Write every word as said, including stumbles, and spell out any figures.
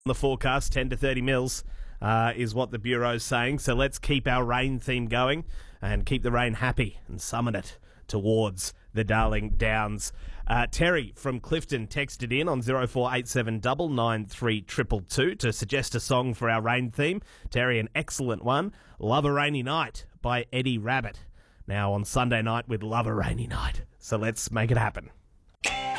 The forecast, ten to thirty mils, uh, is what the Bureau's saying. So let's keep our rain theme going and keep the rain happy and summon it towards the Darling Downs. Uh, Terry from Clifton texted in on zero four eight seven nine nine three two two two to suggest a song for our rain theme. Terry, an excellent one, Love a Rainy Night by Eddie Rabbit. Now on Sunday night with Love a Rainy Night. So let's make it happen.